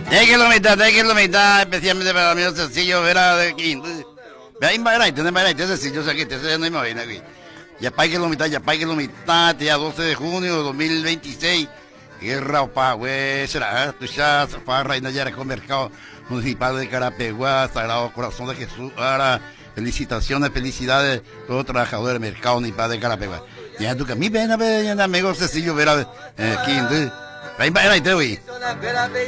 Hay que lo mitad, especialmente para mí sencillo, verá de aquí. Ve ahí, va sencillo, aquí, te no me imagino aquí. Ya para que lo mitad, día 12 de junio de 2026. Guerra opa, güey, será, tu ya, para reina ya con mercado municipal de Carapeguá, Sagrado Corazón de Jesús, ahora, felicitaciones, felicidades, todos los trabajadores del mercado municipal de Carapeguá. Ya tú que mi ven a ver, amigo sencillo, verá, aquí, ahí va, ahí te voy.